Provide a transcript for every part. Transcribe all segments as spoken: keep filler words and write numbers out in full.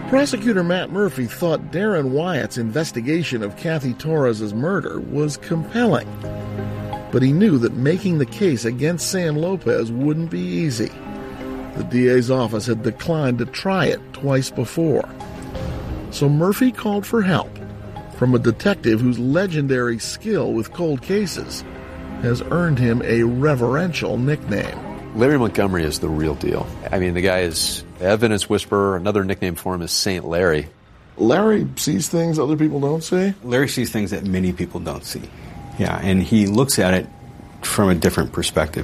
Prosecutor Matt Murphy thought Darren Wyatt's investigation of Kathy Torres' murder was compelling. But he knew that making the case against Sam Lopez wouldn't be easy. The D A's office had declined to try it twice before. So Murphy called for help from a detective whose legendary skill with cold cases has earned him a reverential nickname. Larry Montgomery is the real deal. I mean, the guy is evidence whisperer. Another nickname for him is Saint Larry. Larry sees things other people don't see? Larry sees things that many people don't see. Yeah, and he looks at it from a different perspective.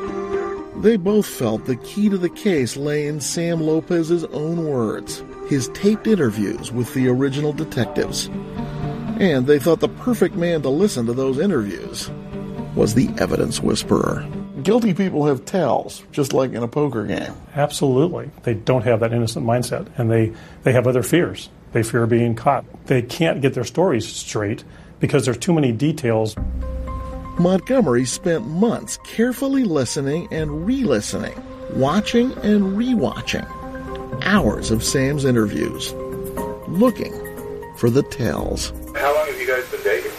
They both felt the key to the case lay in Sam Lopez's own words, his taped interviews with the original detectives. And they thought the perfect man to listen to those interviews was the evidence whisperer. Guilty people have tells, just like in a poker game. Absolutely. They don't have that innocent mindset, and they, they have other fears. They fear being caught. They can't get their stories straight because there's too many details. Montgomery spent months carefully listening and re-listening, watching and re-watching hours of Sam's interviews, looking for the tells. How long have you guys been dating?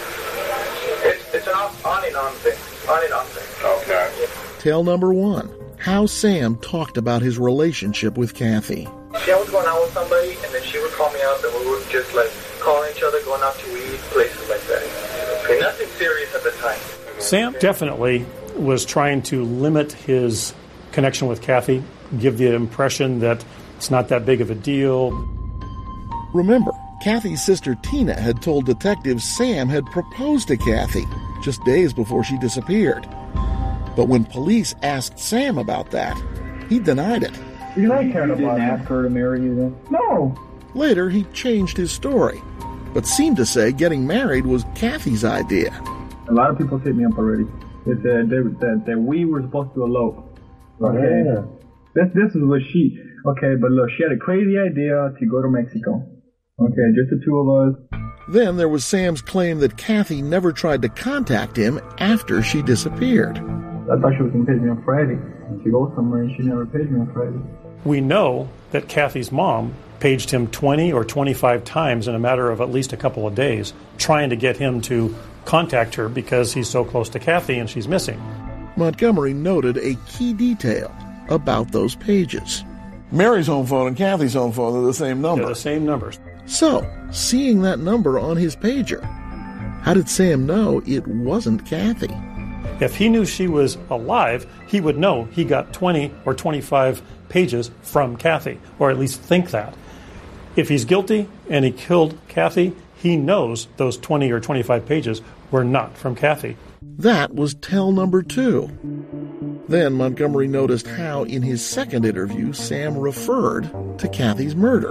It's, it's an on and on thing. On and on thing. Okay. Tell number one, how Sam talked about his relationship with Kathy. She was going out with somebody, and then she would call me out, and we would just like call each other, going out to eat, places like that. Okay, nothing serious at the time. Sam definitely was trying to limit his connection with Kathy, give the impression that it's not that big of a deal. Remember, Kathy's sister Tina had told detectives Sam had proposed to Kathy just days before she disappeared. But when police asked Sam about that, he denied it. You know, you didn't ask her to marry you then? No. Later, he changed his story, but seemed to say getting married was Kathy's idea. A lot of people hit me up already. They said that, that, that we were supposed to elope. Okay? Yeah. This, this is what she... Okay, but look, she had a crazy idea to go to Mexico. Okay, just the two of us. Then there was Sam's claim that Kathy never tried to contact him after she disappeared. I thought she was going to page me on Friday. She goes somewhere and she never paged me on Friday. We know that Kathy's mom paged him twenty or twenty-five times in a matter of at least a couple of days, trying to get him to contact her because he's so close to Kathy and she's missing. Montgomery noted a key detail about those pages. Mary's home phone and Kathy's home phone are the same number. They're the same numbers. So, seeing that number on his pager, how did Sam know it wasn't Kathy? If he knew she was alive, he would know he got twenty or twenty-five pages from Kathy, or at least think that. If he's guilty and he killed Kathy, he knows those twenty or twenty-five pages were not from Kathy. That was tell number two. Then Montgomery noticed how, in his second interview, Sam referred to Kathy's murder.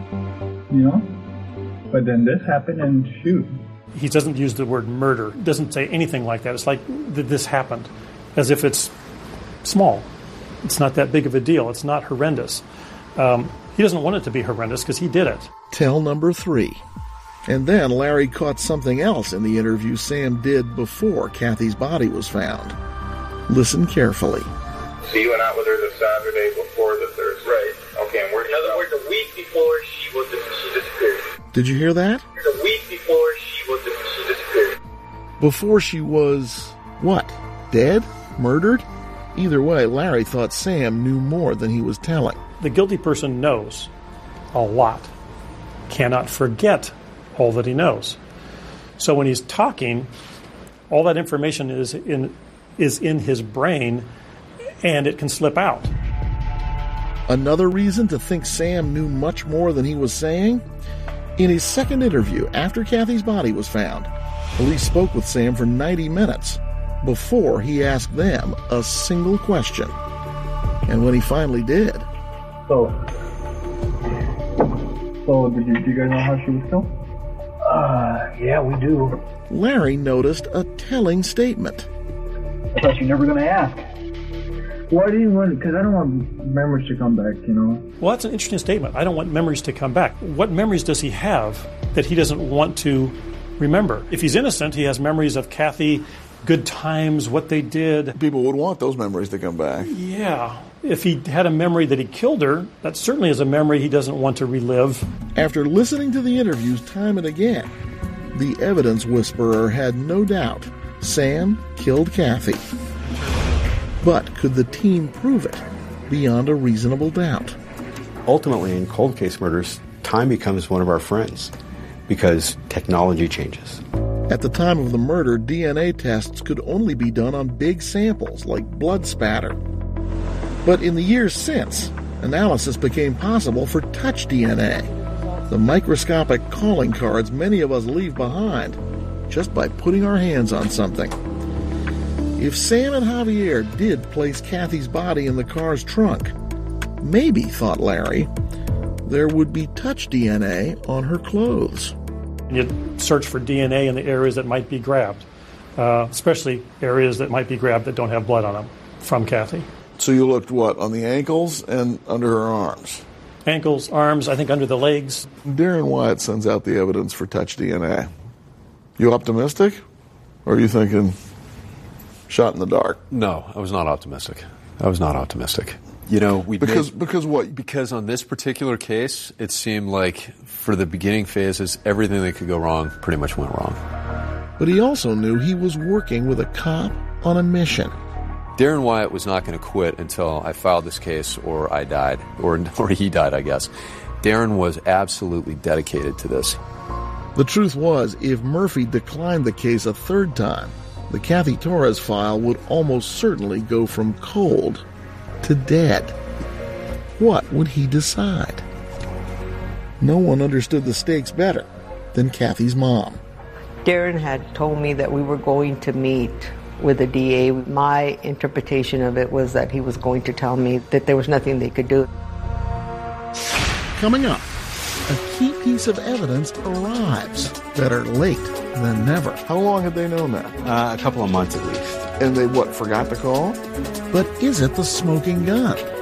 You know? But then this happened and shoot. He doesn't use the word murder. He doesn't say anything like that. It's like th- this happened, as if it's small. It's not that big of a deal. It's not horrendous. Um, he doesn't want it to be horrendous because he did it. Tell number three. And then Larry caught something else in the interview Sam did before Kathy's body was found. Listen carefully. So you went out with her the Saturday before the Thursday? Right. Okay, and where in other words, a week before she was she disappeared. Did you hear that? A week before she was she disappeared. Before she was what? Dead? Murdered? Either way, Larry thought Sam knew more than he was telling. The guilty person knows a lot, cannot forget all that he knows. So when he's talking, all that information is in is in his brain, and it can slip out. Another reason to think Sam knew much more than he was saying? In his second interview after Kathy's body was found, police spoke with Sam for ninety minutes before he asked them a single question. And when he finally did... So, so did you, do you guys know how she was killed? Uh, yeah, we do. Larry noticed a telling statement. I thought you were never going to ask. Why do you want? Because I don't want memories to come back, you know. Well, that's an interesting statement. I don't want memories to come back. What memories does he have that he doesn't want to remember? If he's innocent, he has memories of Kathy, good times, what they did. People would want those memories to come back. Yeah, if he had a memory that he killed her, that certainly is a memory he doesn't want to relive. After listening to the interviews time and again, the evidence whisperer had no doubt Sam killed Kathy. But could the team prove it beyond a reasonable doubt? Ultimately, in cold case murders, time becomes one of our friends because technology changes. At the time of the murder, D N A tests could only be done on big samples like blood spatter. But in the years since, analysis became possible for touch D N A, the microscopic calling cards many of us leave behind just by putting our hands on something. If Sam and Javier did place Kathy's body in the car's trunk, maybe, thought Larry, there would be touch D N A on her clothes. You'd search for D N A in the areas that might be grabbed, uh, especially areas that might be grabbed that don't have blood on them from Kathy. So you looked, what, on the ankles and under her arms? Ankles, arms, I think under the legs. Darren Wyatt sends out the evidence for touch D N A. You optimistic? Or are you thinking shot in the dark? No, I was not optimistic. I was not optimistic. You know, we because made, because what? Because on this particular case, it seemed like for the beginning phases, everything that could go wrong pretty much went wrong. But he also knew he was working with a cop on a mission. Darren Wyatt was not going to quit until I filed this case or I died, or or he died, I guess. Darren was absolutely dedicated to this. The truth was, if Murphy declined the case a third time, the Kathy Torres file would almost certainly go from cold to dead. What would he decide? No one understood the stakes better than Kathy's mom. Darren had told me that we were going to meet with the D A. My interpretation of it was that he was going to tell me that there was nothing they could do. Coming up, a key piece of evidence arrives. Better late than never. How long had they known that? Uh, a couple of months at least. And they, what, forgot to call? But is it the smoking gun?